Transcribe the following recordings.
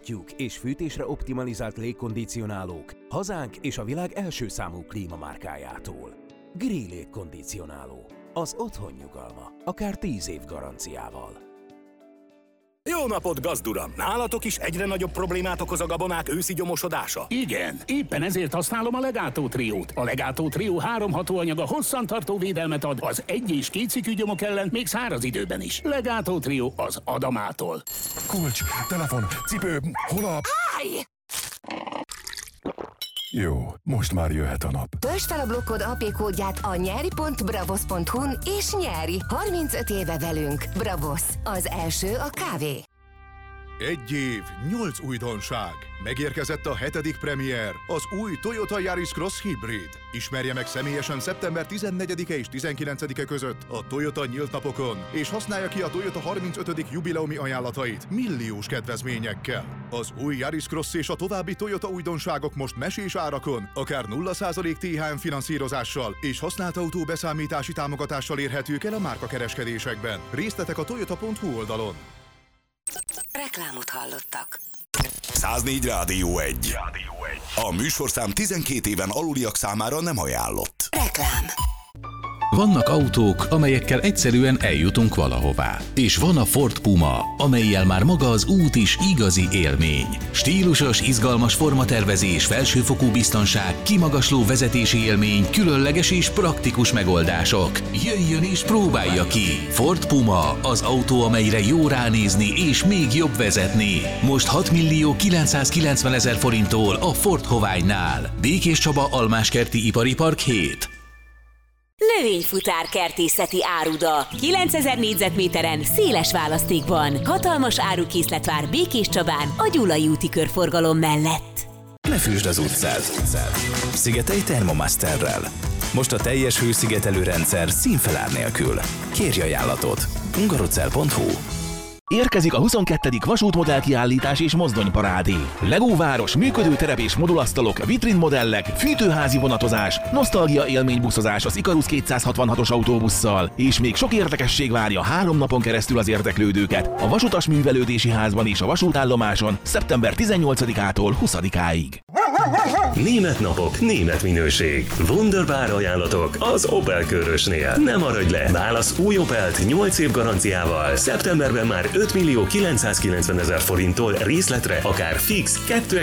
Bemutatjuk, és fűtésre optimalizált légkondicionálók hazánk és a világ első számú klímamárkájától. Gree légkondicionáló. Az otthon nyugalma. Akár 10 év garanciával. Jó napot, gazduram! Nálatok is egyre nagyobb problémát okoz a gabonák őszi gyomosodása? Igen, éppen ezért használom a Legato Triót. A Legato Trió 3 hatóanyaga hosszantartó védelmet ad az 1- és 2 cikkű gyomok ellen, még száraz időben is. Legato Trió az Adamától. Kulcs, telefon, cipő, hol a... Állj! Jó, most már jöhet a nap. Töltsd fel a blokkod AP kódját a nyeri.bravos.hu-n és nyeri. 35 éve velünk. Bravos, az első a kávé. 1 év, 8 újdonság. Megérkezett a 7. premier, az új Toyota Yaris Cross Hybrid. Ismerje meg személyesen szeptember 14-e és 19-e között a Toyota nyílt napokon, és használja ki a Toyota 35. jubileumi ajánlatait milliós kedvezményekkel. Az új Yaris Cross és a további Toyota újdonságok most mesés árakon, akár 0% THM finanszírozással és használt autó beszámítási támogatással érhetők el a márkakereskedésekben. Részletek a toyota.hu oldalon. Reklámot hallottak. 104 Rádió 1. A műsorszám 12 éven aluliak számára nem ajánlott. Reklám. Vannak autók, amelyekkel egyszerűen eljutunk valahová. És van a Ford Puma, amellyel már maga az út is igazi élmény. Stílusos, izgalmas formatervezés, felsőfokú biztonság, kimagasló vezetési élmény, különleges és praktikus megoldások. Jöjjön és próbálja ki! Ford Puma, az autó, amelyre jó ránézni és még jobb vezetni. Most 6.990.000 forinttól a Ford Hoványnál. Békés Csaba, Almáskerti Ipari Park 7. Növényfutár kertészeti áruda. 9000 négyzetméteren, széles választékban. Hatalmas árukészlet vár Békés Csabán, a Gyulai úti körforgalom mellett. Ne fűsd az utcát. Szigetelj Thermomasterrel. Most a teljes hőszigetelő rendszer színfelár nélkül. Kérj ajánlatot. hungarocell.hu. Érkezik a 22. vasútmodellkiállítás és mozdonyparádé. Legóváros, működőterep és modulasztalok, vitrinmodellek, fűtőházi vonatozás, nosztalgia élménybuszozás az Ikarus 266-os autóbusszal, és még sok érdekesség várja 3 napon keresztül az érdeklődőket a Vasutas Művelődési Házban és a vasútállomáson szeptember 18-ától 20-áig. Német napok, német minőség. Wunderbar ajánlatok az Opel Körösnél. Nem maradj le! Válasz új Opelt 8 év garanciával. Szeptemberben már 5.990.000 forinttól részletre, akár fix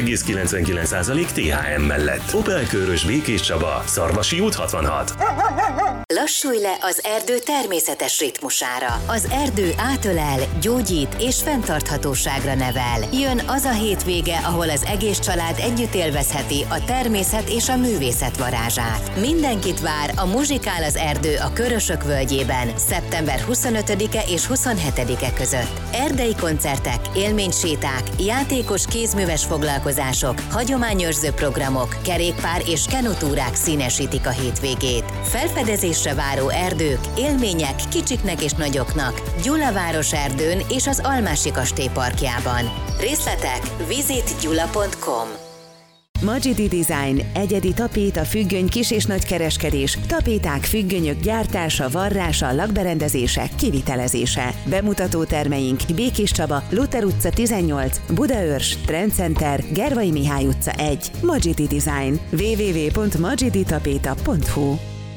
2,99% THM mellett. Opel Körös, Békés Csaba, Szarvasi út 66. Lassulj le az erdő természetes ritmusára. Az erdő átölel, gyógyít és fenntarthatóságra nevel. Jön az a hétvége, ahol az egész család együtt élvezheti a természet és a művészet varázsát. Mindenkit vár a Muzsikál az erdő a Körösök völgyében szeptember 25-e és 27-e között. Erdei koncertek, élményséták, játékos kézműves foglalkozások, hagyományőrző programok, kerékpár és kenutúrák színesítik a hétvégét. Felfedezésre váró erdők, élmények kicsiknek és nagyoknak Gyulaváros erdőn és az Almási kastély parkjában. Részletek visitgyula.com. Magidi Design, egyedi tapéta, függöny, kis- és nagykereskedés, tapéták, függönyök gyártása, varrása, lakberendezése, kivitelezése. Bemutató termeink Békés Csaba, Luther utca 18, Budaörs, Trendcenter, Gervai Mihály utca 1. Magidi Design. www.magiditapeta.hu.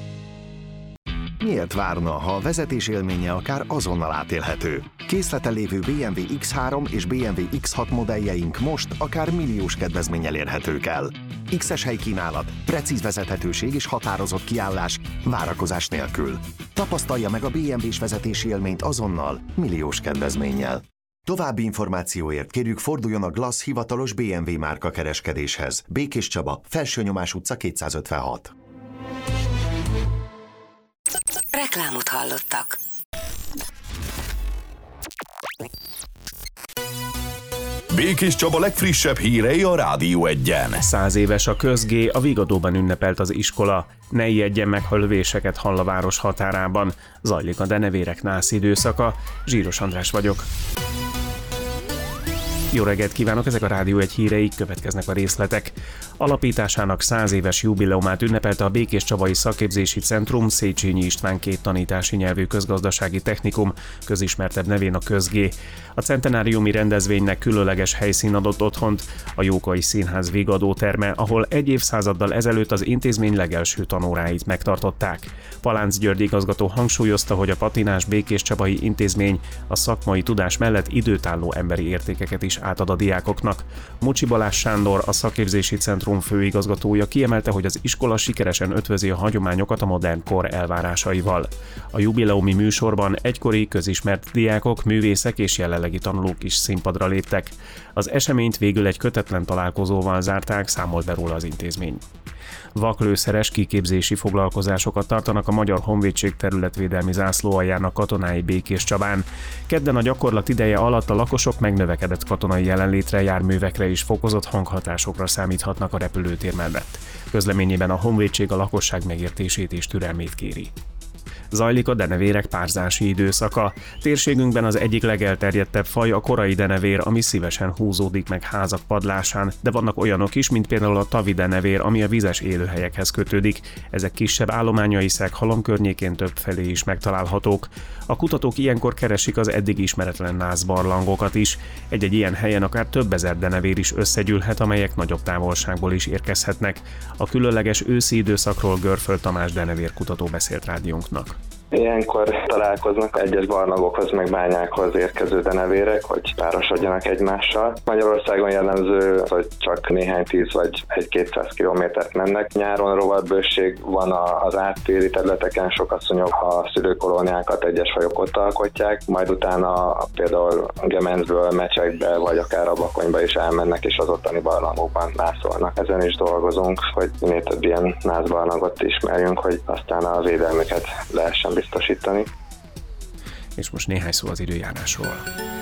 Miért várna, ha a vezetés élménye akár azonnal átélhető? Készleten lévő BMW X3 és BMW X6 modelljeink most akár milliós kedvezménnyel érhetők el. X-es helykínálat, precíz vezethetőség és határozott kiállás, várakozás nélkül. Tapasztalja meg a BMW-s vezetési élményt azonnal, milliós kedvezménnyel. További információért kérjük forduljon a Glass hivatalos BMW márka kereskedéshez. Békés Csaba, Felsőnyomás utca 256. Reklámot hallottak. Békés Csaba legfrissebb hírei a Rádió 1-en. 100 éves a közgé, a Vigadóban ünnepelt az iskola. Ne ijedjen meg, ha lövéseket hall a város határában. Zajlik a denevérek nász időszaka. Zsíros András vagyok. Jó reggelt kívánok, ezek a Rádió egy hírei, következnek a részletek. Alapításának 100 éves jubileumát ünnepelte a Békéscsabai Szakképzési Centrum, Széchenyi István 2 tanítási nyelvű közgazdasági technikum, közismertebb nevén a Közgé. A centenáriumi rendezvénynek különleges helyszín adott otthont, a Jókai Színház végadóterme, ahol egy évszázaddal ezelőtt az intézmény legelső tanóráit megtartották. Palánc György igazgató hangsúlyozta, hogy a patinás Békéscsabai intézmény a szakmai tudás mellett időtálló emberi értékeket is átad a diákoknak. Mucsi Balázs Sándor, a Szakképzési Centrum főigazgatója kiemelte, hogy az iskola sikeresen ötvözi a hagyományokat a modern kor elvárásaival. A jubileumi műsorban egykori közismert diákok, művészek és jelenlegi tanulók is színpadra léptek. Az eseményt végül egy kötetlen találkozóval zárták, számolt be róla az intézmény. Vaklőszeres kiképzési foglalkozásokat tartanak a Magyar Honvédség területvédelmi zászlóaljának katonái Békéscsabán. Kedden a gyakorlat ideje alatt a lakosok megnövekedett katonai jelenlétre, járművekre és fokozott hanghatásokra számíthatnak a repülőtér mellett. Közleményében a Honvédség a lakosság megértését és türelmét kéri. Zajlik a denevérek párzási időszaka. Térségünkben az egyik legelterjedtebb faj a korai denevér, ami szívesen húzódik meg házak padlásán, de vannak olyanok is, mint például a tavi denevér, ami a vizes élőhelyekhez kötődik. Ezek kisebb állományai Szeghalom környékén többfelé is megtalálhatók. A kutatók ilyenkor keresik az eddig ismeretlen nászbarlangokat is. Egy-egy ilyen helyen akár több ezer denevér is összegyűlhet, amelyek nagyobb távolságból is érkezhetnek. A különleges őszi időszakról Görföld Tamás denevérkutató beszélt rádiónknak. Ilyenkor találkoznak egyes barlangokhoz meg bányákhoz érkező denevérek, hogy párosodjanak egymással. Magyarországon jellemző, hogy csak néhány 10 vagy 1-200 kilométert mennek. Nyáron rovatbőség van az áttéri területeken, sok asszonyok a szülőkolóniákat egyes fajok ott alkotják, majd utána például Gemencből, Mecsekbe vagy akár a Bakonyba is elmennek és az ottani barlangokban mászolnak. Ezen is dolgozunk, hogy minél több ilyen nászbarlangot ismerjünk, hogy aztán a védelmüket lehessen biztosítani. És most néhány szó az időjárásról.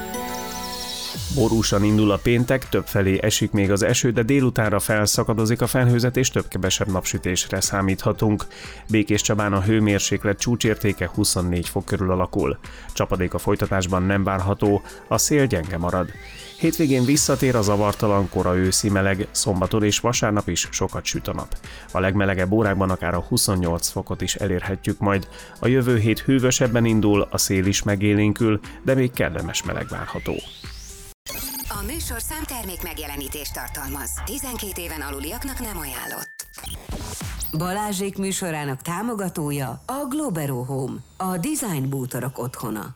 Borúsan indul a péntek, többfelé esik még az eső, de délutánra felszakadozik a felhőzet és több-kevesebb napsütésre számíthatunk. Békéscsabán a hőmérséklet csúcsértéke 24 fok körül alakul. Csapadék a folytatásban nem várható, a szél gyenge marad. Hétvégén visszatér a zavartalan kora őszi meleg, szombaton és vasárnap is sokat süt a nap. A legmelegebb órákban akár a 28 fokot is elérhetjük majd. A jövő hét hűvösebben indul, a szél is megélénkül, de még kellemes meleg várható. A műsorszám termék megjelenítést tartalmaz. 12 éven aluliaknak nem ajánlott. Balázsék műsorának támogatója a Globero Home, a design bútorok otthona.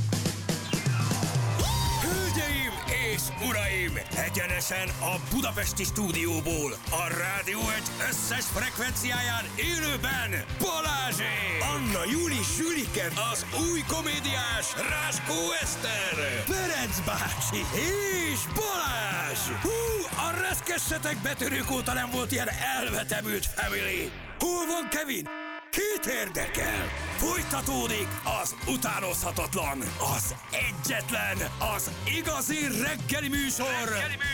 Uraim, egyenesen a budapesti stúdióból, a Rádió egy összes frekvenciáján élőben Balázsék! Anna Júli Sülike, az új komédiás Ráskó Eszter, Ferenc bácsi és Balázs! Hú, a reszkessetek betörők óta nem volt ilyen elvetemült family! Hol van Kevin? Kit érdekel? Folytatódik az utánozhatatlan, az egyetlen, az igazi reggeli műsor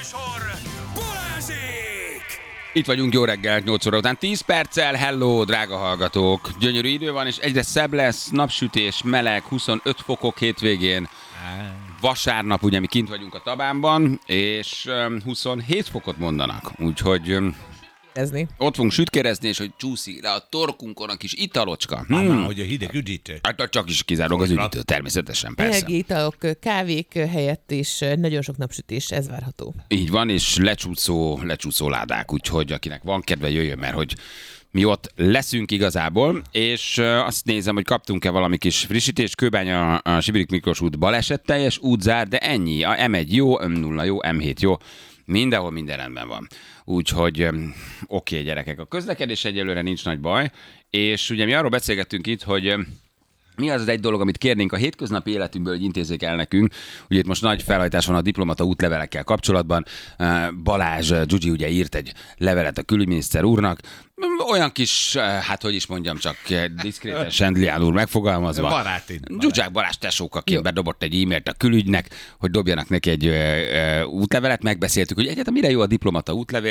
Balázsék! Itt vagyunk, jó reggel, 8 óra után 10 perccel, hello, drága hallgatók! Gyönyörű idő van, és egyre szebb lesz, napsütés, meleg, 25 fokok hétvégén. Vasárnap, ugye mi kint vagyunk a Tabánban, és 27 fokot mondanak, úgyhogy... Ott fogunk sütkérezni, és hogy csúszik rá a torkunkon a kis italocska. Hogy a hideg üdítő. Hát csak is kizárólag az üdítő, természetesen, persze. Energi italok, kávék helyett is nagyon sok napsütés, ez várható. Így van, és lecsúszó ládák, úgyhogy akinek van kedve, jöjjön, mert hogy mi ott leszünk igazából, és azt nézem, hogy kaptunk-e valami kis frissítést. Kőbánya a Sibirik Miklós út balesetteljes, útzár, de ennyi. A M1 jó, M0 jó, M7 jó. Mindenhol minden rendben van. Úgyhogy oké, gyerekek, a közlekedés egyelőre nincs nagy baj, és ugye mi arról beszélgettünk itt, hogy mi az egy dolog, amit kérnénk a hétköznapi életünkből, hogy intézzék el nekünk. Ugye itt most nagy felhajtás van a diplomata útlevelekkel kapcsolatban. Balázs Gyugyi ugye írt egy levelet a külügyminiszter úrnak. Olyan kis, hát hogy is mondjam, csak diszkréten Sendlián úr megfogalmazva. Baráti. Zsuzsák Balázs tesókaként bedobott egy e-mailt a külügynek, hogy dobjanak neki egy útlevelet. Megbeszéltük, hogy egyáltalán mire jó a diplomata útlevél,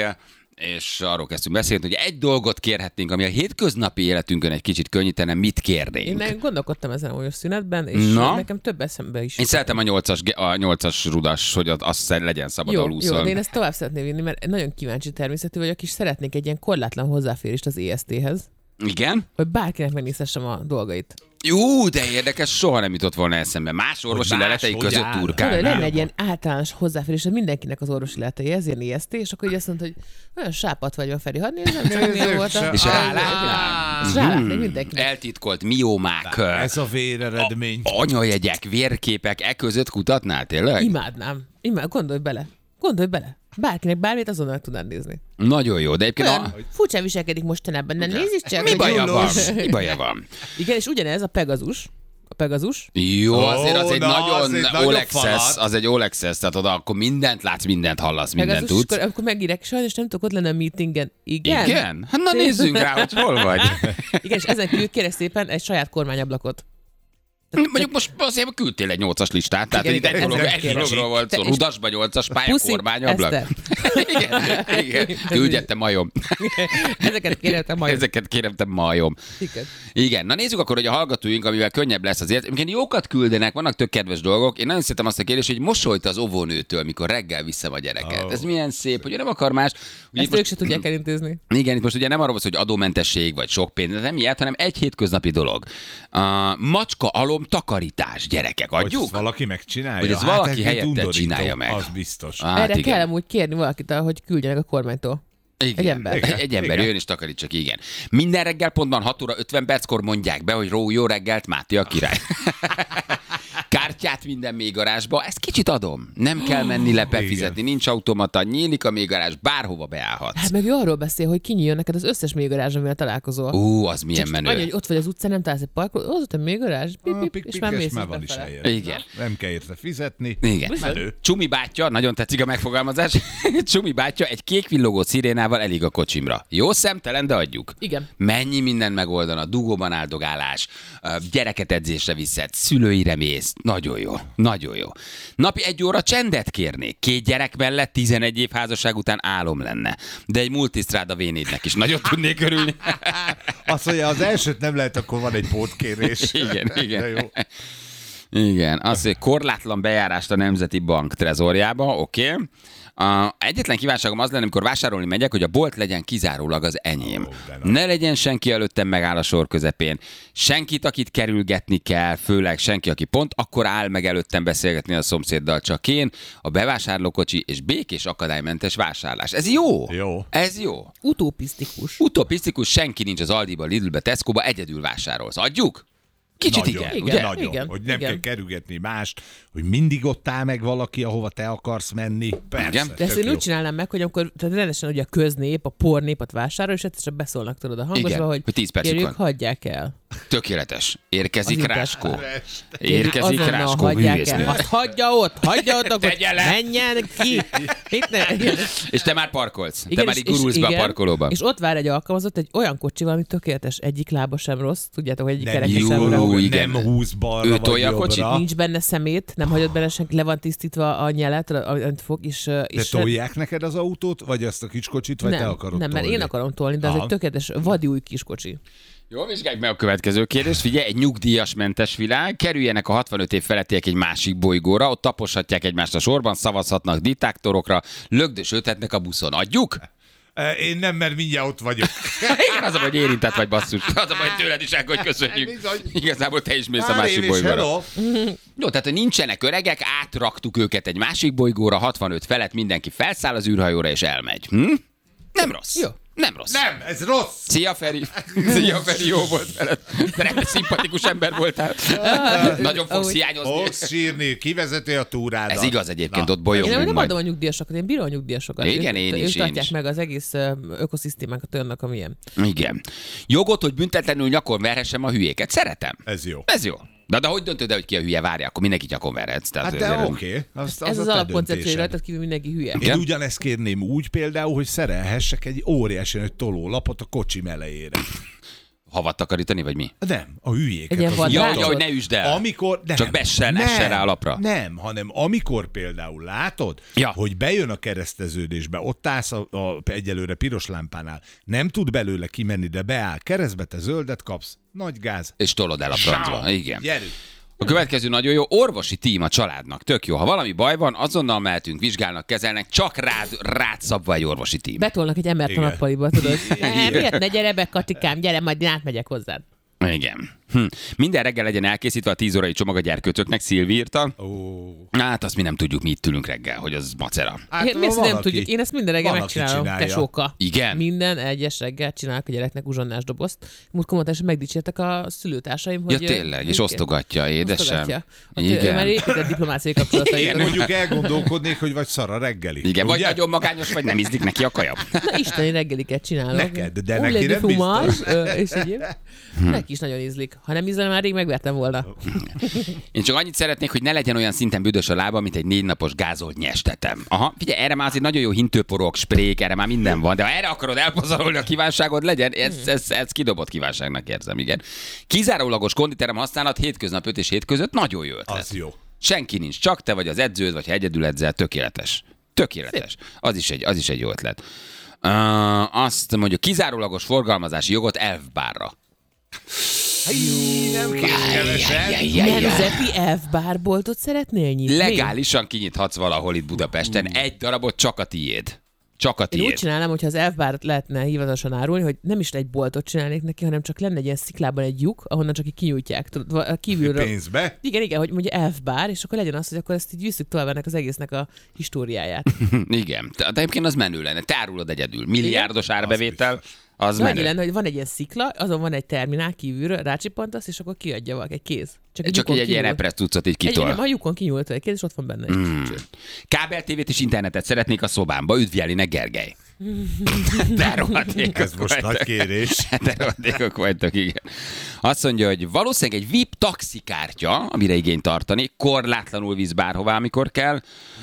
és arról kezdtünk beszélni, hogy egy dolgot kérhetnénk, ami a hétköznapi életünkön egy kicsit könnyítene, mit kérnénk. Én gondolkodtam ezen a szünetben, és nekem több eszembe is. Én szeretem a 8-as rudas, hogy azt legyen szabad alúszol. Jó, de én ezt tovább szeretném vinni, mert nagyon kíváncsi természetű vagyok, és szeretnék egy ilyen korlátlan hozzáférést az EST-hez. Igen? Hogy bárkinek megnézhessem a dolgait. Jó, de érdekes, soha nem jutott volna eszembe. Más orvosi leletei között turkálnál. Lenne egy ilyen általános hozzáférés, hogy mindenkinek az orvosi leletei, ez ilyen EST, és akkor így azt mondta, hogy olyan sápat vagy van, Feri, hadd nézem, csak milyen volt a... És rálátnék mindenkinek. Eltitkolt miomák. Ez a véreredmény. Anyajegyek, vérképek, között kutatnál tényleg? Imádnám. Gondolj bele. Bárkinek bármit azonnal tudnád nézni. Nagyon jó, de egyébként... Furcsán viselkedik mostanában, nem nézzük csak. Mi baja van? Igen, és ugyanez a Pegasus. Jó, azért az egy nagyon all access, az egy all access, tehát oda akkor mindent látsz, mindent hallasz, mindent tudsz. Akkor megírek, sajnos nem tudok ott lenni a meetingen. Igen? Hát na nézzünk rá, hogy hol vagy. Igen, és ezen kívül kérek szépen egy saját kormányablakot. Mondjuk most azért küldtél egy 8-as listát, tehát itt egy dologról volt szó. Rudasba 8-as pálya, kormányablak. Igen. Küldjettem majom. Ezeket kérem majom. Igen. Na nézzük akkor, hogy a hallgatóink, amivel könnyebb lesz azért. Egyébként jókat küldenek, vannak tök kedves dolgok. Én nagyon szeretem azt a kérdést, hogy mosolyt az óvónőtől, mikor reggel vissza a gyereket. Ez milyen szép, hogy nem akar más. Ezt ők se tudják elintézni. Igen, itt most ugye nem arról van, hogy adómentesség vagy sok pénz, nem ilyet, hanem egy hétköznapi dolog. Macska alom takarítás, gyerekek, adjuk? Hogy valaki megcsinálja? Hogy ez valaki helyette csinálja meg. Az biztos. Erre kell amúgy kérni valakit, hogy küldjenek a kormánytól. Igen, egy ember jön és takarítsak, igen. Minden reggel pontban 6 óra 50 perckor mondják be, hogy jó reggelt, Máté a király. Kártyát minden mélygarázsba, ezt kicsit adom. Nem kell menni befizetni, nincs automata, nyílik a mélygarázs, bárhova beállhatsz. Hát meg arról beszél, hogy kinyíljon neked az összes mélygarázs, amivel találkozol. Az milyen menő. Annyi, hogy ott vagy az utcán, nem találsz egy parkolót, az ott a mélygarázs, és már mész van is helyen. Igen. Nem kell érte fizetni. Igen. Csumi bátyja, nagyon tetszik a megfogalmazás, Csumi bátyja egy kék villogó szirénával elég a kocsimra. Jó szemtelen, de adjuk. Igen. Mennyi minden megoldana, dugóban áldogálás, gyereket edzésre viszed, szülőire mész. Nagyon jó, nagyon jó. Napi 1 óra csendet kérnék. 2 gyerek mellett 11 év házasság után álom lenne. De egy multisztráda V4-nek is nagyon tudnék örülni. Azt mondja, az elsőt nem lehet, akkor van egy pótkérés. Igen. Jó. Igen, azt mondja, korlátlan bejárást a Nemzeti Bank trezorjába, oké. Egyetlen kívánságom az lenne, amikor vásárolni megyek, hogy a bolt legyen kizárólag az enyém. Ne legyen senki előttem megáll a sor közepén. Senkit, akit kerülgetni kell, főleg senki, aki pont akkor áll meg előttem beszélgetni a szomszéddal, csak én, a bevásárlókocsi és békés akadálymentes vásárlás. Ez jó. Ez jó. Utopisztikus, senki nincs az Aldiba, Lidlbe, Tescoba, egyedül vásárolsz. Adjuk? Kicsit nagyon, ugye? Nagyon, hogy nem kell kerülgetni mást, hogy mindig ott áll meg valaki, ahova te akarsz menni. Persze. De ezt én úgy csinálnám meg, hogy amikor rendesen ugye a köznép, a pornépet vásárol, és egyszer beszólnak tudod a hangosba, hogy 10 percük kérjük, hagyják el. Tökéletes. Érkezik Ráskó. Hűvésznő. Azt hagyja ott, akkor menjen ki. És te már parkolsz. Te már így gurulsz be a parkolóba. És ott vár egy alkalmazott egy olyan kocsival, ami tökéletes. Egyik lába sem rossz. Tudjátok, hogy egyik kereke sem nem húz balra vagy jobbra. Nincs benne szemét, nem hagyott benne senki, le van tisztítva a nyelet, amit fog, De tolják neked az autót, vagy azt a kiskocsit, vagy te akarod tolni? Nem, mert én akarom tolni, de ez egy tökéletes vadi új kiskocsi. Jó, vizsgáljuk meg a következő kérdést. Figyelj, egy nyugdíjas mentes világ. Kerüljenek a 65 év felettiek egy másik bolygóra, ott taposhatják egymást a sorban, szavazhatnak diktátorokra, lögdösödhetnek a buszon. Adjuk? Én nem, mert mindjárt ott vagyok. Igen, az a baj, hogy érintett vagy, basszus. Az a baj, hogy tőled is el, hogy köszönjük. Igazából te is mész a másik bolygóra. Jó, tehát hogy nincsenek öregek, átraktuk őket egy másik bolygóra, 65 felett mindenki felszáll az űrhajóra és elmegy. Nem rossz. Jó. Nem rossz. Nem, ez rossz. Szia, Feri. Szia, Feri, jó volt veled. De szimpatikus ember voltál. Nagyon fogsz hiányozni. Fogsz sírni, kivezeti a túrádat. Ez igaz egyébként, ott bolyogunk majd. Én nem adom a nyugdíjasokat, én bírom a nyugdíjasokat. Igen, én is. Ők tartják meg az egész ökoszisztémákat olyannak, amilyen. Igen. Jogot, hogy büntetlenül nyakon verhessem a hülyéket. Szeretem. Ez jó. Ez jó. De hogy döntöd, hogy ki a hülye, várja, akkor mindenki nyakon verhetsz. Hát de oké. Ez az alapkoncepció, rajtad kívül mindenki hülye. Én ugyanezt kérném úgy például, hogy szerelhessek egy óriási nagy tolólapot a kocsim elejére. havat takarítani, vagy mi? Nem, a hülyéket. Ja, hogy ne üsd el. Amikor, csak essen rá a lapra. Nem, hanem amikor például látod, hogy bejön a kereszteződésbe, ott állsz egyelőre piros lámpánál, nem tud belőle kimenni, de beáll keresztbe, te zöldet kapsz, nagy gáz. És tolod el a francba. Igen. Gyerünk. A következő nagyon jó, orvosi tím a családnak. Tök jó. Ha valami baj van, azonnal mehetünk, vizsgálnak, kezelnek, csak rád szabva egy orvosi tím. Betolnak egy embert a nappaliba, tudod. Miért ne gyere be, Katikám, gyere, majd én átmegyek hozzád. Igen. Minden reggel legyen elkészítve a 10 órai csomag a gyerkőcöknek, Szilvi írta. Hát azt mi nem tudjuk, mi itt ülünk reggel, hogy az macera. Hát, mi ezt nem tudjuk? Én ezt minden reggel megcsinálom, tesóka. Igen? Minden egyes reggel csinálok a gyereknek uzsonnás dobozt. Múltkor mondta, és megdicsértek a szülőtársaim, hogy... Ja, tényleg, és osztogatja, édesem. Igen. Ő már épített diplomáciai kapcsolatait. Igen, mondjuk elgondolkodnék, hogy vagy szar a reggeli. Igen, vagy nagyon magányos, vagy nem ízlik neki a kaja. Na, isteni reggeliket csinálok. Neked, de neki nem biztos. És egyéb. Neki is nagyon ízlik. Ha nem ízlene, már rég megvertem volna. Én csak annyit szeretnék, hogy ne legyen olyan szinten büdös a lába, mint egy 4 napos gázolt nyestetem. Aha, figyelj, erre már azért nagyon jó hintőporok, sprék, erre már minden van, de ha erre akarod elpazarolni a kívánságod, legyen, ez kidobott kívánságnak érzem, igen. Kizárólagos konditerem használat hétköznap 5 és 7 között nagyon jó ötlet. Az jó. Senki nincs, csak te vagy az edződ, vagy ha egyedül edzel, tökéletes. Tökéletes. Az is egy jó ötlet. Azt mondja, kizárólagos forgalmazási jogot elfbárra. Nem kevesen. Nemzeti elfbárboltot szeretnél nyitni? Legálisan kinyithatsz valahol itt Budapesten. Egy darabot csak a tiéd. Csak a tiéd. Én úgy csinálnám, hogyha az elfbárt lehetne hivatalosan árulni, hogy nem is egy boltot csinálnék neki, hanem csak lenne egy ilyen sziklában egy lyuk, ahonnan csak így kinyújtják. Tudod, kívülről. Pénzbe? Igen, hogy mondja elfbár, és akkor legyen az, hogy akkor ezt így visszük tovább ennek az egésznek a históriáját. Igen. De egyébként az menő lenne. Te árulod egyedül. Milliárdos árbevétel. Az annyi lenne, hogy van egy ilyen szikla, azon van egy terminál kívülről, rácsipantasz, és akkor kiadja valaki egy kéz. Csak egy ilyen repress cuccot így kitol. A lyukon kinyúlt egy kéz, és ott van benne egy Kábel tévét és internetet szeretnék a szobámba. Üdvjellinek Gergely. De rohadékok ez most nagy kérés. De rohadékok vagytok, igen. Azt mondja, hogy valószínűleg egy VIP taxikártya, amire igényt tartani, korlátlanul visz bárhová, amikor kell,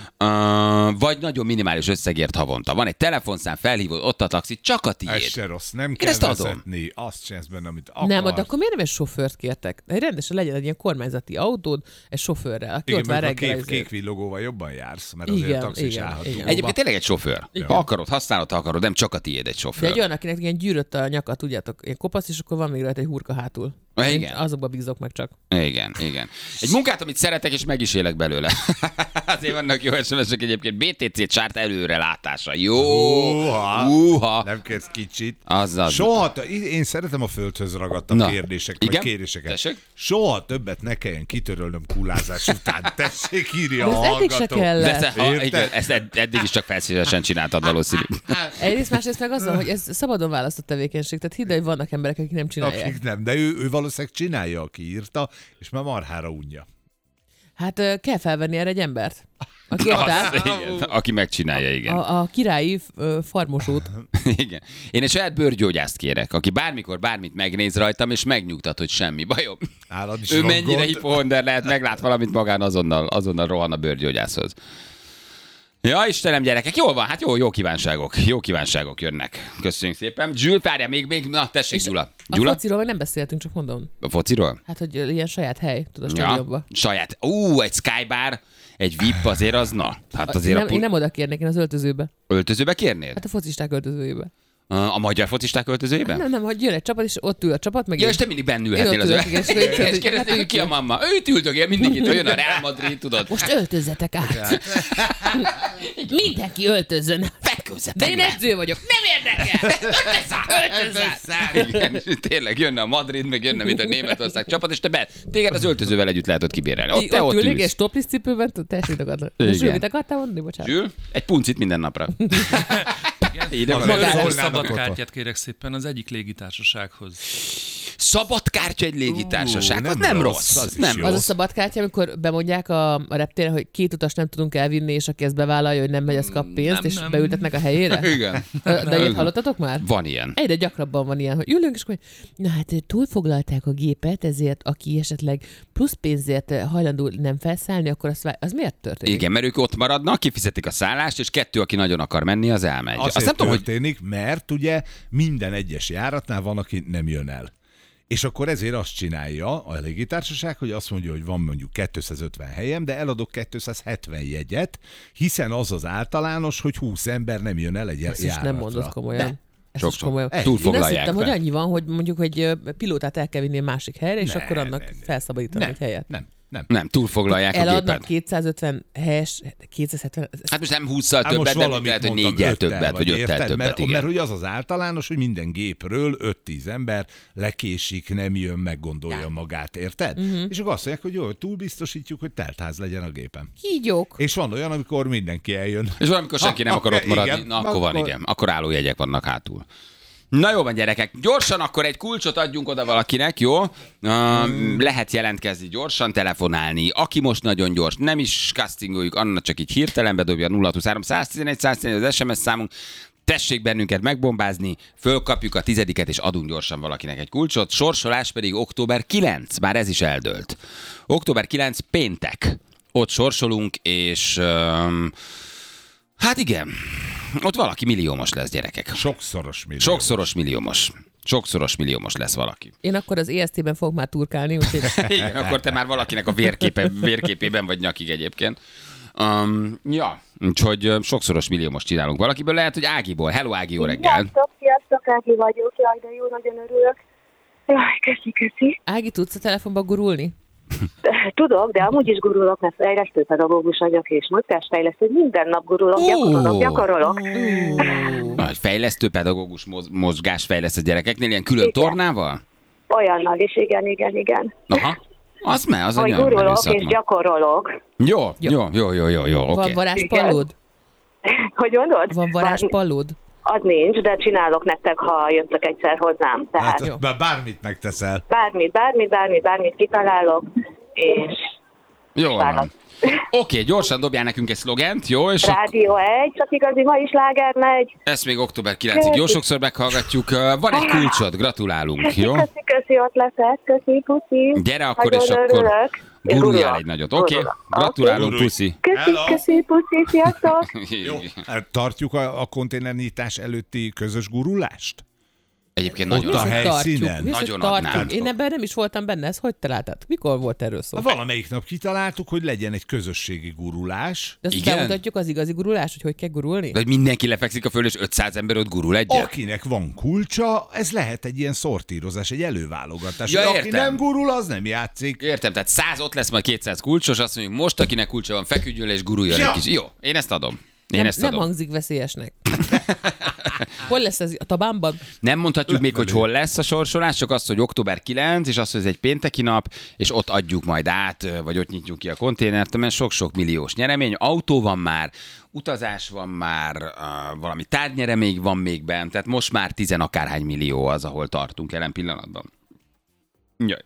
vagy nagyon minimális összegért havonta. Van egy telefonszám, felhívod, ott a taxi, csak a tiéd. Ez se rossz, nem kell vezetni, azt csinálsz benne, amit akarsz. Nem, de akkor miért nem egy sofőrt kértek? Rendesen legyen egy ilyen kormányzati autód, egy sofőrrel, aki igen, ott már reggel. Igen, kék villogóval jobban jársz, mert azért a taxi is állható. Egyébként tényleg egy sofőr. Ha akarod, használod, ha akarod, nem csak a tiéd egy sofőr. De egy olyan, akinek ilyen gyűrött a nyaka, tudjátok, ilyen kopasz, és akkor van még rajta egy hurka hátul. Igen. Azokba bízok meg csak. Igen. Egy munkát, amit szeretek, és meg is élek belőle. Azért vannak jó SMS-ek egyébként. BTC csárt előrelátása. Jó. Nem kérsz kicsit. Azzal. Soha, én szeretem a földhöz ragadtabb kérdéseket, vagy kéréseket. Tessék? Soha többet ne kelljen kitörölnöm kulázás után. Tessék, írja a hallgató. Ezt eddig is csak felszínesen csináltad valószínű. Egyrészt, másrészt meg azzal, hogy ez szabadon választott tevékenység. Tehát hidd el, hogy vannak emberek, akik nem csinálják. Akik nem, de ő valószínűleg csinálja, aki írta, és már marhára unja. Hát kell felvenni erre egy embert. Aki ott áll. Aki megcsinálja, igen. A királyi farmosót. Igen. Én egy saját bőrgyógyászt kérek, aki bármikor bármit megnéz rajtam, és megnyugtat, hogy semmi bajom. Ő mennyire hipohonder lehet, meglát valamit magán, azonnal rohan a bőrgyógyászhoz. Ja, Istenem, gyerekek, jól van, hát jó kívánságok jönnek. Köszönjük szépen. Gyül, várjál, még, na tessék, Gyula. A fociról meg nem beszéltünk, csak mondom. A fociról? Hát, hogy ilyen saját hely, tudod, stadionba. Saját, egy skybar, egy VIP azért az, na. Hát azért én nem oda kérnék, én az öltözőbe. Öltözőbe kérnél? Hát a focisták öltözőjébe. A magyar focisták öltözőjében? Nem, hogy jön egy csapat, és ott ül a csapat, meg és te mindig benne ülhetél az és kérdezték, ki a mamma? Őt üldögél mindig itt, jön a Real Madrid, tudod. Most öltözzetek át. Mindenki öltözzön. De én edző vagyok. Nem érdekel. Öltözzál. Tényleg jönne a Madrid, meg jönne, mint a Németország csapat, és téged az öltözővel együtt lehet ott kibérelni. Ott ülnék, és toplis cipőben, tessék akadni. Zsül, mit akartál mondani? Bocsánat. Zsül, egy puncit minden napra. Szabad kártyát kérek szépen az egyik légitársasághoz. Szabad kártya egy légitársaság? Az nem rossz. Az a szabad kártya, amikor bemondják a reptéren, hogy 2 utast nem tudunk elvinni, és aki ezt bevállalja, hogy nem megy, az kap pénzt, és beültetnek a helyére? Igen. De ilyet hallottatok már? Van ilyen. Egyre gyakrabban van ilyen, hogy ülünk, és akkor na hát túlfoglalták a gépet, ezért aki esetleg plusz pénzért hajlandó nem felszállni, akkor az miért történik? Igen, mert ők ott maradnak, kifizetik a szállást, és 2, aki nagyon akar menni, az elmegy. Azért nem történik, mert ugye minden egyes járatnál van, aki nem jön el. És akkor ezért azt csinálja a légitársaság, hogy azt mondja, hogy van mondjuk 250 helyem, de eladok 270 jegyet, hiszen az az általános, hogy 20 ember nem jön el egy járatra. Ezt is nem mondod komolyan. Sok-sok. Én azt hittem, hogy annyi van, hogy mondjuk egy pilótát el kell vinni a másik helyre, és akkor annak felszabadítani egy helyet. Nem, túlfoglalják a eladnak gépet. 250 helyes, 270... Hát most nem 20-szal többet, de lehet, hogy 4-jel többet, vagy 5-tel többet. Mert hogy az általános, hogy minden gépről 5-10 ember lekésik, nem jön, meggondolja magát, érted? És akkor azt mondják, hogy jó, túlbiztosítjuk, hogy teltház legyen a gépen. Kígyók. És van olyan, amikor mindenki eljön. És van, amikor senki nem akar ott maradni. Igen, na, akkor van, igen. Akkor állójegyek vannak hátul. Na jó van, gyerekek, gyorsan akkor egy kulcsot adjunk oda valakinek, jó? Lehet jelentkezni gyorsan, telefonálni. Aki most nagyon gyors, nem is castingoljuk, Anna csak így hirtelen bedobja 0623 111 111 az SMS számunk. Tessék bennünket megbombázni, fölkapjuk a 10-et és adunk gyorsan valakinek egy kulcsot. Sorsolás pedig október 9, bár ez is eldőlt. Október 9 péntek. Ott sorsolunk, és hát igen, ott valaki milliómos lesz, gyerekek. Sokszoros milliómos lesz valaki. Én akkor az EST-ben fogok már turkálni, úgyhogy... Igen, akkor te már valakinek a vérképében vagy nyakig egyébként. Ja, úgyhogy sokszoros milliómos csinálunk valakiből. Lehet, hogy Ágiból. Hello, Ági, jó reggel. Sziasztok, Ági vagyok. Jaj, de jó, nagyon örülök. Jaj, köszi. Ági, tudsz a telefonba gurulni? Tudok, de amúgy is gurulok, mert fejlesztő pedagógus vagyok, és mozgásfejlesztő, minden nap gurulok, gyakorolok. Fejlesztő pedagógus mozgásfejlesztő gyerekeknél, ilyen külön tornával? Olyannal is, igen. Aha. Az hogy gurulok és gyakorolok. Jó, oké. Van varázspallód? Hogy mondod? Van varázspallód? Az nincs, de csinálok nektek, ha jöttök egyszer hozzám. Tehát hát, bármit megteszel. Bármit kitalálok, és... Jó van. Oké, gyorsan dobjál nekünk egy szlogent, jó? És Rádió 1, csak igazi ma is láger megy. Ezt még október 9-ig jó sokszor meghallgatjuk. Van egy kulcsod, gratulálunk, jó? Köszi, ott leszek, köszi, puszi. Gyere akkor, és akkor guruljál egy nagyot. Oké? Gratulálunk, puszi. Köszi, puszi, sziasztok. Jó, tartjuk a konténernyitás előtti közös gurulást? Egyébként nagyon a helyszínen. Nagyon adnám. Én ebben nem is voltam benne, ezt hogy találtad? Mikor volt erről szó? Valamelyik nap kitaláltuk, hogy legyen egy közösségi gurulás. De ezt bemutatjuk az igazi gurulás, hogy kell gurulni? Vagy mindenki lefekszik a föl, és 500 ember ott gurul egyet? Akinek van kulcsa, ez lehet egy ilyen szortírozás, egy előválogatás. Ja, aki nem gurul, az nem játszik. Értem, tehát 100 ott lesz, majd 200 kulcsos, azt mondjuk, most akinek kulcsa van, feküdjön és guruljon egy kis. Jó, én ezt adom. Nem hangzik veszélyesnek. Hol lesz ez a Tabánban? Nem mondhatjuk még, hogy hol lesz a sorsolás, csak azt, hogy október 9, és azt, hogy ez egy pénteki nap, és ott adjuk majd át, vagy ott nyitjuk ki a konténert, mert sok-sok milliós nyeremény. Autó van már, utazás van már, valami tárgynyeremény van még bent, tehát most már 10 akárhány millió az, ahol tartunk jelen pillanatban. Jaj.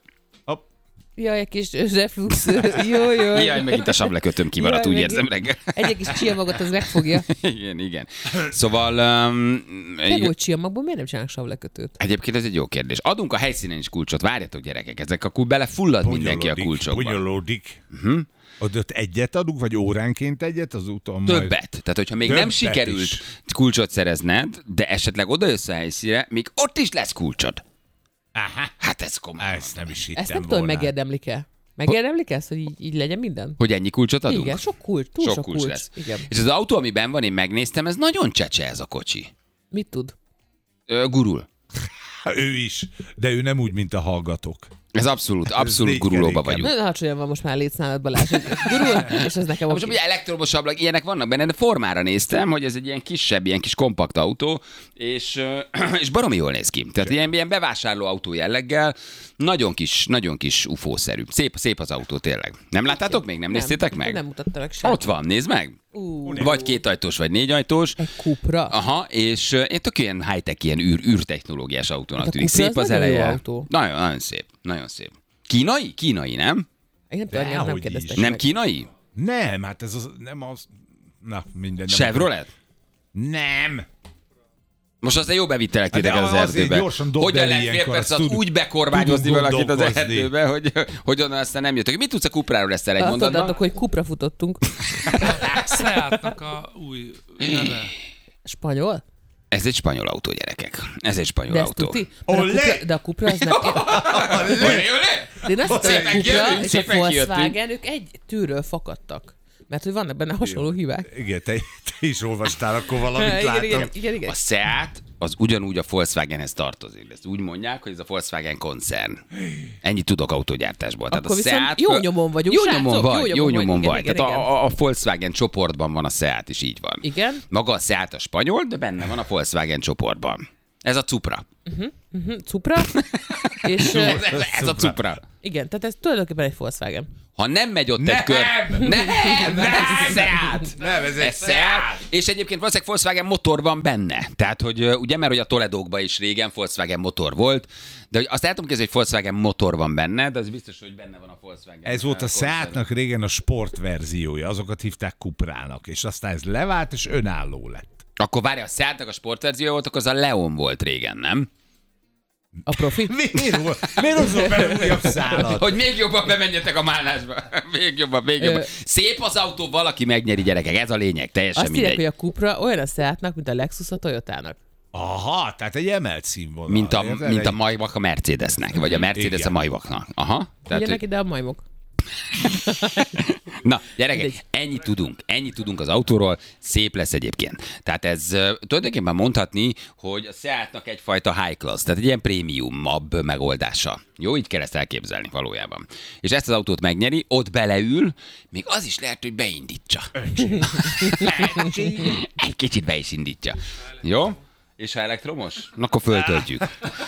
Jaj, egy kis reflux. Jó. Jaj, megint a sablekötöm kimaradt, úgy érzem reggel. Egy kis csiamagot az megfogja. Igen. Szóval... Megúgy csiamagból miért nem csinálnak sablekötőt? Egyébként ez egy jó kérdés. Adunk a helyszínen is kulcsot, várjatok gyerekek, ezek akkor belefullad mindenki a kulcsokba. Bonyolódik. Ott egyet adunk, vagy óránként egyet az úton? Többet. Tehát, hogyha még nem sikerült kulcsot szerezned, de esetleg oda jössz a helyszínre, még ott is lesz kulcsod. Aha. Hát ez komoly. Ezt nem is hittem Ezt nem tudom, hogy megérdemlik-e. Megérdemlik ezt, hogy így legyen minden? Hogy ennyi kulcsot adunk? Igen, sok kulcs lesz. Igen. És az autó, amiben van, én megnéztem, ez nagyon csecse ez a kocsi. Mit tud? Gurul. Ő is, de ő nem úgy, mint a hallgatók. Ez abszolút gurulóba vagyunk. Nagyon alacsonyan van most már létszámad, Balázs. Gurul, és ez nekem most ugye elektromos ablak, ilyenek vannak benne, de formára néztem, hogy ez egy ilyen kisebb, ilyen kis kompakt autó, és baromi jól néz ki. Tehát ilyen bevásárló autó jelleggel, nagyon kis ufószerű. Szép az autó tényleg. Nem láttátok még? Nem néztétek meg? Nem mutattalak sem. Ott van, nézd meg. Vagy 2 ajtós, vagy 4 ajtós. Egy Cupra. Aha, és én tök ilyen high-tech, ilyen űrtechnológiás autónak tűnik. Szép az eleje. Nagyon szép. Nagyon szép. Kínai, nem? Én nem tudom, nem kérdeztek. Nem kínai? Nem, hát ez nem az... Na, minden. Chevrolet? Nem. Most aztán jó bevittelek titeket az erdőbe. Hogyan lehet fél perc alatt úgy bekormányozni valakit az erdőbe, hogy onnan aztán nem jöttök. Mit tudsz a Cupráról ezt egy mondatban? Azt adtátok, hogy Cupra futottunk. Seatnak a új neve. Spanyol? Ez egy spanyol autó, gyerekek. Ez egy spanyol autó. De a Cupra az nem... De én azt hittem, a Cupra és a Volkswagen, ők egy tűről fakadtak. Mert hogy vannak benne hasonló hibák. Igen, te is olvastál akkor valamit, látom. Igen. A Seat az ugyanúgy a Volkswagenhez tartozik. Ezt úgy mondják, hogy ez a Volkswagen koncern. Ennyit tudok autógyártásból. Tehát a Seat jó nyomon vagyunk, Jó nyomon vagy. Tehát a Volkswagen csoportban van a Seat is, így van. Igen. Maga a Seat a spanyol, de benne van a Volkswagen csoportban. Ez a Cupra. Cupra. És, ez a Cupra. Igen, tehát ez tulajdonképpen egy Volkswagen. Ha nem megy ott egy kör... Nem, Seat! Nem, ez Seat! És egyébként valószínűleg Volkswagen motor van benne. Tehát, hogy ugye, mert hogy a Toledókban is régen Volkswagen motor volt, de hogy azt el tudom képzelni, hogy Volkswagen motor van benne, de az biztos, hogy benne van a Volkswagen. Ez volt a Seatnak régen a sportverziója, azokat hívták Cuprának, és aztán ez levált, és önálló lett. Akkor várja, a Seatnak a sportverziója volt, akkor az a Leon volt régen, nem? A profi? Miért hozom be újabb szálat? Hogy még jobban bemenjetek a málásba. Még jobban. Szép az autó, valaki megnyeri, gyerekek. Ez a lényeg, teljesen azt mindegy. Azt írják, hogy a Cupra olyan a Seatnak, mint a Lexus a Toyotának. Aha, tehát egy emelt színvonal. Mint a Maybach a Mercedesnek, vagy a Mercedes igen. A Maybachnak. Aha. Ugyanek ide a majmok. Na, gyerekek, ennyit tudunk az autóról, szép lesz egyébként. Tehát ez tulajdonképpen mondhatni, hogy a Seatnak egyfajta high class, tehát egy ilyen prémiumabb megoldása. Jó, így kell ezt elképzelni valójában. És ezt az autót megnyeri, ott beleül, még az is lehet, hogy beindítsa. Egy kicsit be is indítja. Jó? És ha elektromos? Akkor föltöltjük.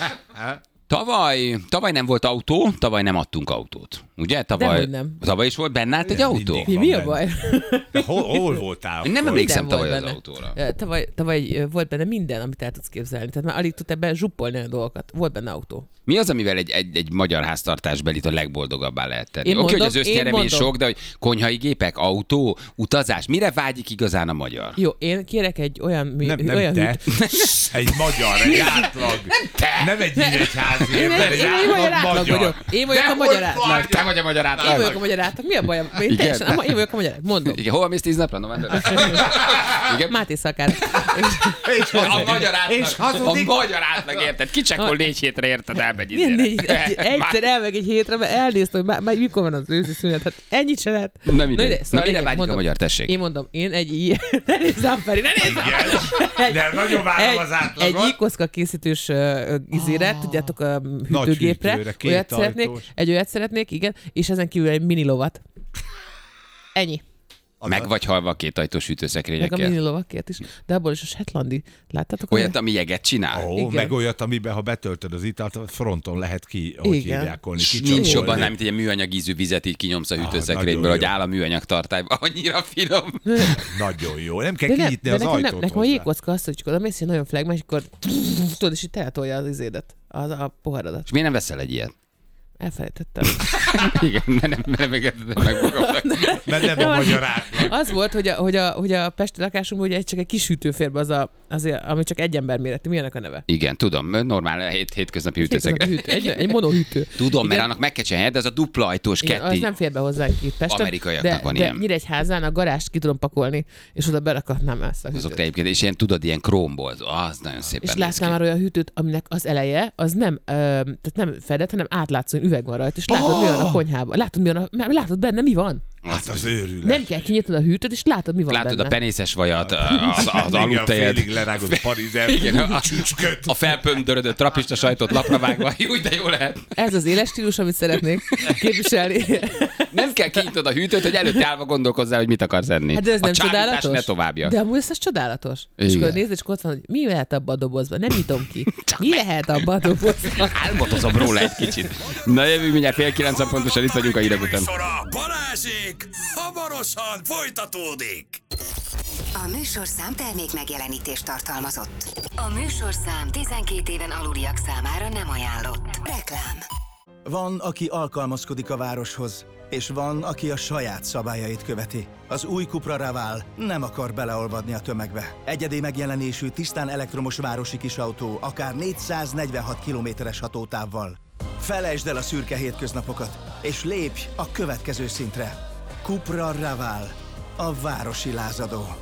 Tavaly nem volt autó, tavaly nem adtunk autót. Ugye? Tavaly is volt benne egy autó. Mi a baj? Hol voltál? Nem emlékszem tavaly az autóra. Tavaly volt benne minden, amit el tudsz képzelni. Tehát már alig tud ebben zsuppolni a dolgokat. Volt benne autó. Mi az, amivel egy magyar háztartásbelit a legboldogabbá lehet tenni? Oké, hogy az össznyeremény sok, de hogy konyhai gépek, autó, utazás, mire vágyik igazán a magyar? Jó, én kérek egy olyan... Nem te. Egy magyar, egy átlag. Nem egy nyíregyházi ember, egy átlag magyar. Én vagyok a magyar átlag. Te vagy a magyar átlag. Én vagyok a magyar átlag. Mi a bajom? Én vagyok a magyar átlag. Mondom. Igen, hova mész 10 napra? Novemberben? Máté Szakár. A magyar átlag. A magyar átlag, érted? Kicsekkol 4 hétre, érted, elmegy egyszer elmegy egy hétre, mert elnéztem, hogy mikor van az őszi szünet. Hát ennyit se lehet. Na mire vágyik a magyar, tessék? Én mondom, én egy ilyen... Ne nézzem, Feri, ne nézzem! De nagyon várom az átlagot. Egy Ikoszka készítős izére, tudjátok, a hűtőgépre. Olyat szeretnék, igen, és ezen kívül egy mini lovat. Ennyi. Meg vagy halva a 2 ajtós hűtőszekrényekkel. Meg a mini lovakért is. De abból is a Shetlandi. Láttátok? Olyat, ami jeget csinál? Meg olyat, amiben ha betöltöd az italt, fronton lehet hívjákolni. Nincs jobban, nem, mint egy műanyag ízű vizet így kinyomsz a hűtőszekrényből, hogy áll a műanyag tartályba. Annyira finom. Nagyon jó. Nem kell kinyitni az ajtót. Nekem a jégkocka azt, hogy oda mész, nagyon flagma, és akkor tudod, és itt eltolja az izédet, a poharadat. És miért nem veszel egy ilyet? Elfelejtettem. Igen, nem engedted meg magamnak. Mert nem a magyar átlag. Az volt, hogy a pesti lakásunkban ugye csak egy kis hűtőférbe ami csak egy ember méretű. Mi annak a neve? Igen, tudom, normál hétköznapi hűtőszekrény. Egy monohűtő. Tudom, mert annak meg kell csinálni, de az a dupla ajtós kettő. Az nem fér be hozzánk itt Pesten. Amerikaiaknak van ilyen. De Nyíregyházán a garást ki tudom pakolni, és oda berakatnám ezt a hűtőt. Azok egyébként, és ilyen krómból, az nagyon szépen. És láttam már olyan hűtőt, aminek az eleje, az nem, tehát nem fedett, hanem átlátszó üveg van rajta, és látod, mi van a konyhában. Látod benne, mi van. Hát az őrület. Nem kell kinyitnod a hűtőt, és látod, mi van látod benne. A penészes vajat, az aludtejed. Félig lerágott parizer. A felpöndörödött trapista sajtot lapra vágva. Úgy, de jó lehet. Ez az éles stílus, amit szeretnék képviselni. Nem kell kinyitnod a hűtőt, hogy előtte állva gondolkozzál, hogy mit akarsz enni. Hát de ez nem csodálatos? Ne továbbja. De amúgy ez csodálatos. Igen. És akkor nézd, és ott van, hogy mi lehet abba a dobozban. Nem nyitom ki. Mi lehet abba a dobozban? Álmodozom róla egy kicsit. Na jövünk mindjárt 8:30 pontosan, itt vagyunk a hírek után. Balázsék hamarosan folytatódik. A műsorszám termék megjelenítést tartalmazott. A műsorszám 12 éven aluliak számára nem ajánlott. Reklám. Van, aki alkalmazkodik a városhoz, és van, aki a saját szabályait követi. Az új Cupra Raval nem akar beleolvadni a tömegbe. Egyedi megjelenésű, tisztán elektromos városi kisautó, akár 446 kilométeres hatótávval. Felejtsd el a szürke hétköznapokat, és lépj a következő szintre. Cupra Raval, a városi lázadó.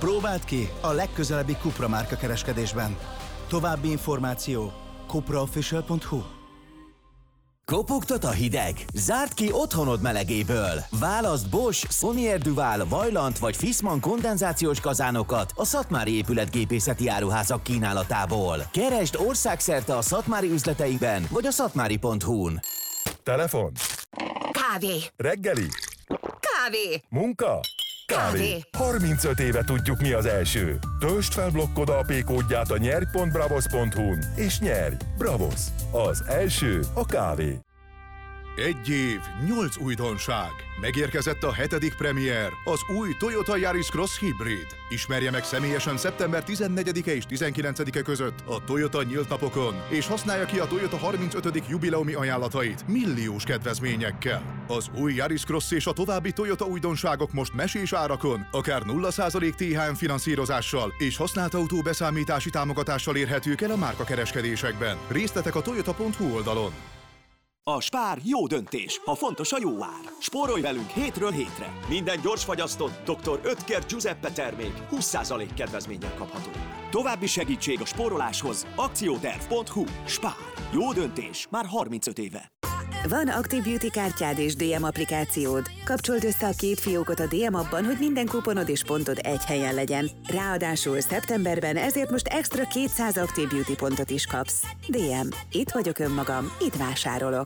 Próbáld ki a legközelebbi Cupra márka kereskedésben. További információ cupraofficial.hu. Kopogtat a hideg? Zárd ki otthonod melegéből! Válaszd Bosch, Sonier Duval, Vaillant vagy Fissmann kondenzációs kazánokat a Szatmári épületgépészeti áruházak kínálatából. Keresd országszerte a Szatmári üzleteinkben vagy a szatmári.hu-n. Telefon. Kávé. Reggeli. Kávé. Munka. Kávé. 35 éve tudjuk, mi az első. Töltsd fel blokkod AP kódját a nyerj.bravos.hu-n és nyerj! Bravos! Az első a kávé. 1 év, 8 újdonság. Megérkezett a 7. premier, az új Toyota Yaris Cross Hybrid. Ismerje meg személyesen szeptember 14-e és 19-e között a Toyota nyílt napokon, és használja ki a Toyota 35. jubileumi ajánlatait milliós kedvezményekkel. Az új Yaris Cross és a további Toyota újdonságok most mesés árakon, akár 0% THM finanszírozással és használt autó beszámítási támogatással érhetők el a márkakereskedésekben. Részletek a toyota.hu oldalon. A Spár jó döntés, ha fontos a jó ár. Spórolj velünk hétről hétre. Minden gyorsfagyasztott Dr. Oetker Giuseppe termék 20% kedvezménnyel kapható. További segítség a spóroláshoz akcióterv.hu. Spár. Jó döntés már 35 éve. Van Active Beauty kártyád és DM applikációd. Kapcsold össze a két fiókot a DM appban, hogy minden kuponod és pontod egy helyen legyen. Ráadásul szeptemberben ezért most extra 200 Active Beauty pontot is kapsz. DM. Itt vagyok önmagam, itt vásárolok.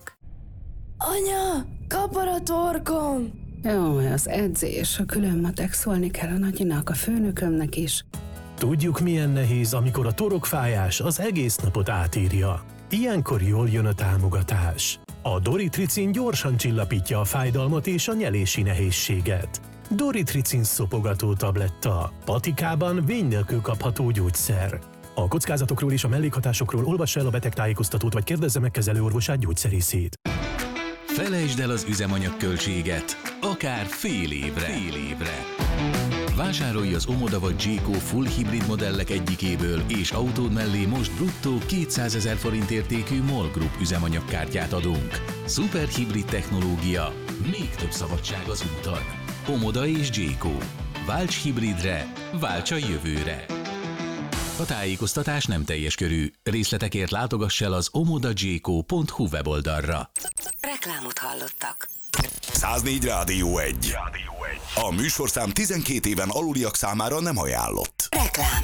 Anya, kapar a torkom! Jó, az edzés, a külön matek, szólni kell a nagyinak, a főnökömnek is. Tudjuk, milyen nehéz, amikor a torokfájás az egész napot átírja. Ilyenkor jól jön a támogatás. A Doritricin gyorsan csillapítja a fájdalmat és a nyelési nehézséget. Doritricin szopogató tabletta. Patikában vény nélkül kapható gyógyszer. A kockázatokról és a mellékhatásokról olvass el a betegtájékoztatót, vagy kérdezze meg kezelőorvosát, gyógyszerészét. Felejtsd el az üzemanyagköltséget, akár fél évre. Vásárolj az Omoda vagy Jayco full hibrid modellek egyikéből, és autód mellé most bruttó 200 000 forint értékű MOL Group üzemanyagkártyát adunk. Szuper hibrid technológia, még több szabadság az úton. Omoda és Jayco. Válts hibridre, válts a jövőre. A tájékoztatás nem teljes körű. Részletekért látogass el az omodajayco.hu weboldalra. Reklámot hallottak. 104 Rádió 1. A műsorszám 12 éven aluliak számára nem ajánlott. Reklám.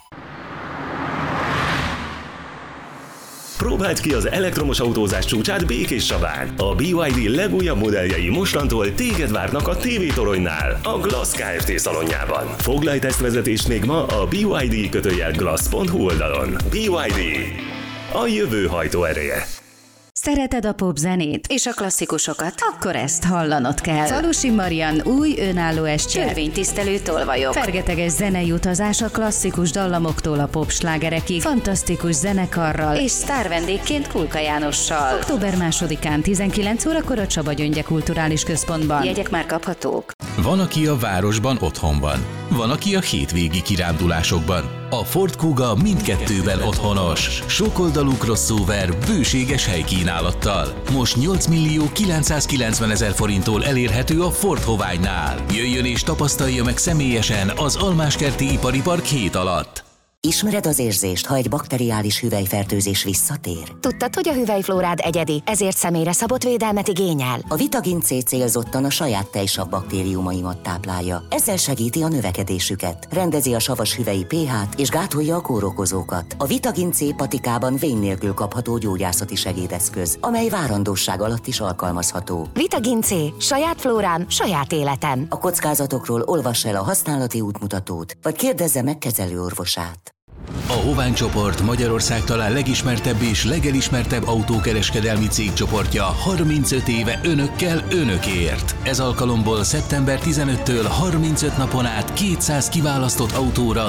Próbáld ki az elektromos autózás csúcsát Békéscsabán. A BYD legújabb modelljei mostantól téged várnak a TV Toronynál, a Glass Kft. Szalonjában. Foglalj tesztvezetést még ma a BYD-glass.hu oldalon. BYD. A jövő hajtóereje. Szereted a popzenét és a klasszikusokat? Akkor ezt hallanod kell. Falusi Marian új önálló estje. Törvénytisztelő tolvajok. Fergeteges zenei utazás a klasszikus dallamoktól a popslágerekig. Fantasztikus zenekarral és sztárvendégként Kulka Jánossal. Október 2-án 19 órakor a Csaba Gyöngye Kulturális Központban. Jegyek már kaphatók. Van, aki a városban otthon van. Van, aki a hétvégi kirándulásokban. A Ford Kuga mindkettőben otthonos. Sokoldalú crossover bőséges helykínálattal. Most 8.990.000 forinttól elérhető a Ford Hoványnál. Jöjjön és tapasztalja meg személyesen az Almáskerti Ipari Park hét alatt. Ismered az érzést, ha egy bakteriális hüvelyfertőzés visszatér? Tudtad, hogy a hüvelyflórád egyedi, ezért személyre szabott védelmet igényel? A Vitagin C célzottan a saját tejsav baktériumaimat táplálja. Ezzel segíti a növekedésüket, rendezi a savas hüvelyi pH-t és gátolja a kórokozókat. A Vitagin C patikában vén nélkül kapható gyógyászati segédeszköz, amely várandóság alatt is alkalmazható. Vitagin C. Saját flórám, saját életem. A kockázatokról olvass el a használati útmutatót, vagy kérdezze meg kezelőorvosát. A Hovány csoport Magyarország talán legismertebb és legelismertebb autókereskedelmi cégcsoportja 35 éve önökkel, önökért. Ez alkalomból szeptember 15-től 35 napon át 200 kiválasztott autóra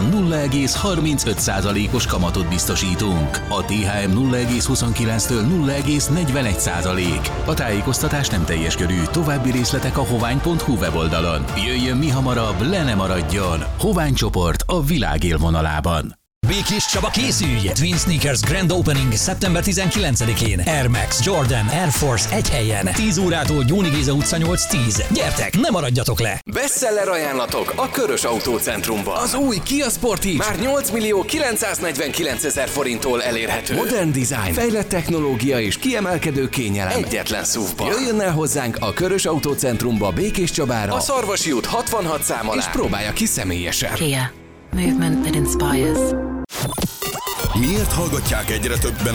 0,35%-os kamatot biztosítunk. A THM 0,29-től 0,41%. A tájékoztatás nem teljes körű, további részletek a hovány.hu weboldalon. Jöjjön mi hamarabb, le ne maradjon! Hovány csoport a világ élvonalában. Békés Csaba, készülj! Twin Sneakers Grand Opening szeptember 19-én. Air Max, Jordan, Air Force egy helyen. 10 órától Gyóni Géza utca 8-10. Gyertek, ne maradjatok le! Bestseller ajánlatok a Körös Autócentrumban. Az új Kia Sportage már 8.949.000 forinttól elérhető. Modern design, fejlett technológia és kiemelkedő kényelem egyetlen SUV-ban. Jöjjön el hozzánk a Körös Autócentrumba Békés Csabára, a Szarvasi út 66 szám alá, és próbálja ki személyesen. Kia. Movement that inspires. Miért hallgatják egyre többen